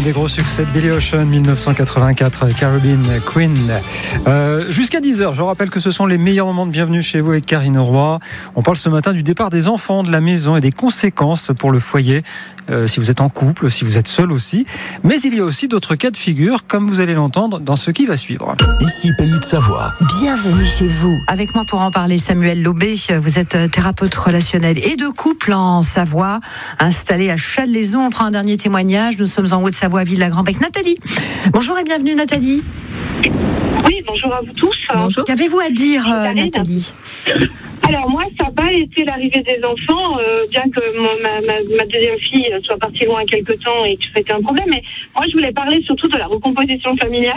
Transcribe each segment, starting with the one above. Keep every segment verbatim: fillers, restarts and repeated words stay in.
des gros succès de Billy Ocean, dix-neuf cent quatre-vingt-quatre, Caribbean Queen. Euh, jusqu'à dix heures, je rappelle que ce sont les meilleurs moments de bienvenue chez vous avec Karine Roy. On parle ce matin du départ des enfants de la maison et des conséquences pour le foyer, euh, si vous êtes en couple, si vous êtes seul aussi. Mais il y a aussi d'autres cas de figure, comme vous allez l'entendre dans ce qui va suivre. Ici Pays de Savoie. Bienvenue chez vous. Avec moi pour en parler, Samuel Lobé. Vous êtes thérapeute relationnel et de couple en Savoie, installé à Challes-les-Eaux. On prend un dernier témoignage. Nous sommes en Haute-Savoie, ville de la Grand-Bec. Nathalie. Bonjour et bienvenue, Nathalie. Oui, bonjour à vous tous. Bonjour. Qu'avez-vous à dire, euh, Nathalie ? Alors moi, ça n'a pas été l'arrivée des enfants, euh, bien que mon, ma, ma, ma deuxième fille soit partie loin quelque temps et que c'était un problème. Mais moi, je voulais parler surtout de la recomposition familiale.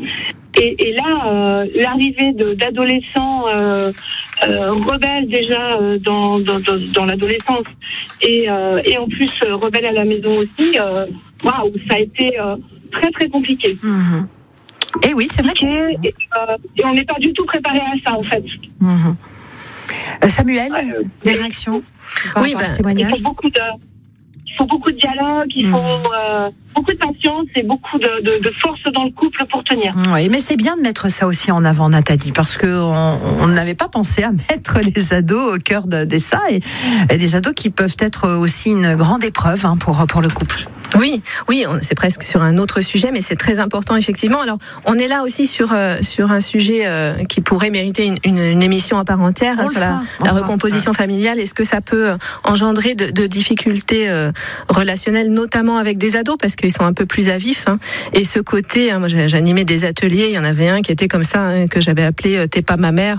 Et, et là, euh, l'arrivée de, d'adolescents euh, euh, rebelles déjà euh, dans, dans, dans, dans l'adolescence et, euh, et en plus euh, rebelles à la maison aussi, waouh, wow, ça a été euh, très très compliqué. Mmh. Et oui, c'est vrai. Et, et, euh, et on n'est pas du tout préparé à ça, en fait. Mmh. Euh, Samuel, euh, des réactions oui, ben, il faut beaucoup de, il faut beaucoup de dialogue, il mmh. faut euh, beaucoup de patience et beaucoup de, de, de force dans le couple pour tenir. Oui, mais c'est bien de mettre ça aussi en avant, Nathalie, parce qu'on on n'avait pas pensé à mettre les ados au cœur de, de ça, et, et des ados qui peuvent être aussi une grande épreuve hein, pour, pour le couple. Oui, oui, c'est presque sur un autre sujet, mais c'est très important effectivement. Alors, on est là aussi sur euh, sur un sujet euh, qui pourrait mériter une, une, une émission à part entière hein, sur la, la recomposition familiale. Est-ce que ça peut engendrer de, de difficultés euh, relationnelles, notamment avec des ados, parce qu'ils sont un peu plus à vif. Hein. Et ce côté, hein, moi j'animais des ateliers, il y en avait un qui était comme ça, hein, que j'avais appelé euh, "T'es pas ma mère",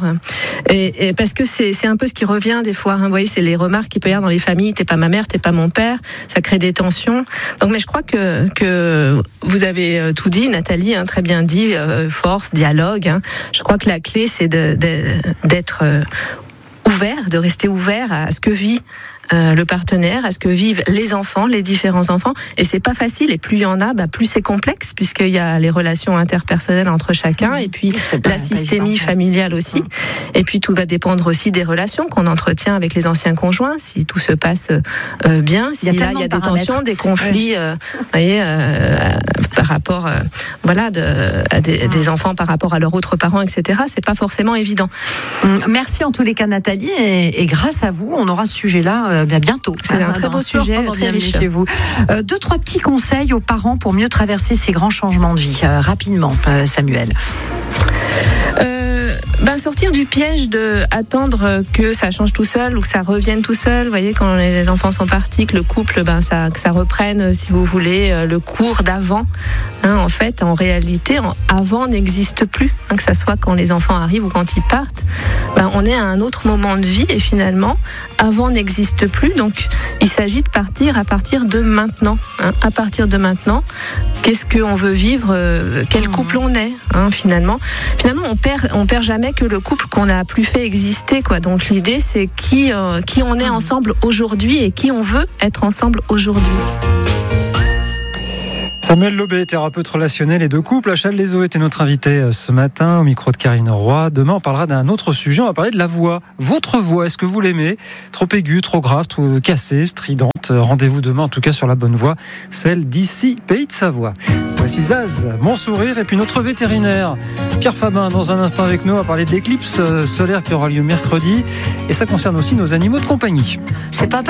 et, et parce que c'est c'est un peu ce qui revient des fois. Hein, vous voyez, c'est les remarques qu'il peut y avoir dans les familles. "T'es pas ma mère, t'es pas mon père", ça crée des tensions. Donc, mais je crois que que vous avez tout dit, Nathalie, hein, très bien dit, euh, force, dialogue. Hein. Je crois que la clé, c'est de, de, d'être euh, ouvert, de rester ouvert à ce que vit euh, le partenaire, à ce que vivent les enfants, les différents enfants. Et c'est pas facile. Et plus il y en a, bah, plus c'est complexe, puisqu'il y a les relations interpersonnelles entre chacun, et puis la systémie familiale aussi. Mmh. Et puis tout va dépendre aussi des relations qu'on entretient avec les anciens conjoints, si tout se passe euh, bien, si il y a, là, il y a des tensions, des conflits, ouais. euh, vous voyez, euh, par rapport, euh, voilà, de, à des, des enfants par rapport à leurs autres parents, et cetera. C'est pas forcément évident. Merci en tous les cas, Nathalie, et, et grâce à vous, on aura ce sujet-là euh, bien bientôt. C'est hein, un très beau sujet, très riche chez vous. Euh, deux, trois petits conseils aux parents pour mieux traverser ces grands changements de vie. Euh, rapidement, euh, Samuel. Euh, ben sortir du piège de attendre que ça change tout seul ou que ça revienne tout seul. Vous voyez, quand les enfants sont partis, que le couple, ben ça, que ça reprenne, si vous voulez, le cours d'avant. Hein, en fait, en réalité, en, avant n'existe plus. Hein, que ça soit quand les enfants arrivent ou quand ils partent, ben on est à un autre moment de vie et finalement, avant n'existe plus. Donc, il s'agit de partir à partir de maintenant. Hein, à partir de maintenant, qu'est-ce qu'on veut vivre, euh, quel couple on est, hein, finalement. Finalement, on perd, on perd jamais que le couple qu'on a plus fait exister, quoi. Donc l'idée, c'est qui, euh, qui on est ensemble aujourd'hui et qui on veut être ensemble aujourd'hui. Samuel Lobé, thérapeute relationnel et de couple à Challes-les-Eaux, était notre invité ce matin au micro de Karine Roy. Demain, on parlera d'un autre sujet. On va parler de la voix. Votre voix, est-ce que vous l'aimez ? Trop aiguë, trop grave, trop cassée, stridente ? Rendez-vous demain, en tout cas, sur la bonne voie, celle d'ici, Pays de Savoie. Voici Zaz, Mon Sourire, et puis notre vétérinaire, Pierre Fabin, dans un instant avec nous, à parler de l'éclipse solaire qui aura lieu mercredi. Et ça concerne aussi nos animaux de compagnie. C'est pas